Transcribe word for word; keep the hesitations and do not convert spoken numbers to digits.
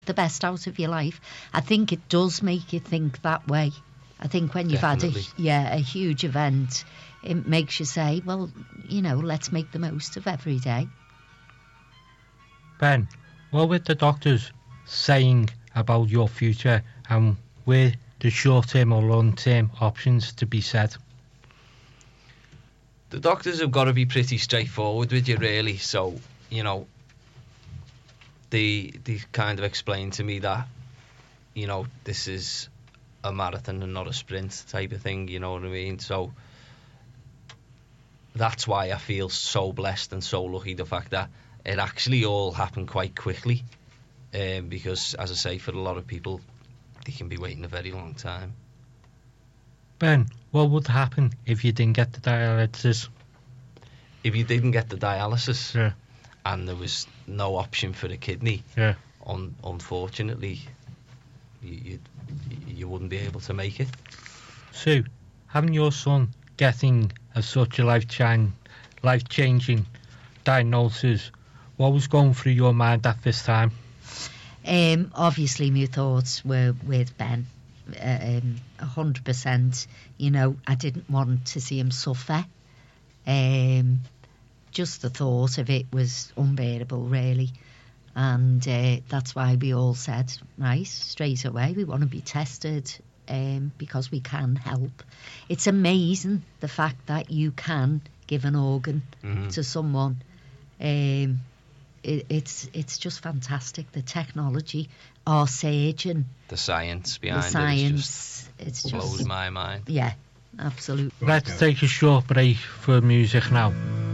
the best out of your life. I think it does make you think that way. I think when you've Definitely. had a, yeah, a huge event, it makes you say, well, you know, let's make the most of every day. Ben, what were the doctors saying about your future, and were the short-term or long-term options to be said? The doctors have got to be pretty straightforward with you, really. So, you know, they they kind of explained to me that, you know, this is a marathon and not a sprint type of thing, you know what I mean? So that's why I feel so blessed and so lucky, the fact that it actually all happened quite quickly, um, because, as I say, for a lot of people, they can be waiting a very long time. Ben, what would happen if you didn't get the dialysis? If you didn't get the dialysis, Yeah. and there was no option for a kidney, Yeah. un- unfortunately, you, you you wouldn't be able to make it. Sue, having your son getting a, such a life-changing, life-changing diagnosis, what was going through your mind at this time? Um, obviously, my thoughts were with Ben, uh, um, one hundred percent. You know, I didn't want to see him suffer. Um, just the thought of it was unbearable, really. And uh, that's why we all said, right, straight away, we want to be tested um, because we can help. It's amazing the fact that you can give an organ Mm-hmm. to someone. Um, it, it's it's just fantastic. The technology, our surgeon, The science the behind science, it it's just just blows my mind. yeah, absolutely. Let's take a short break for music now.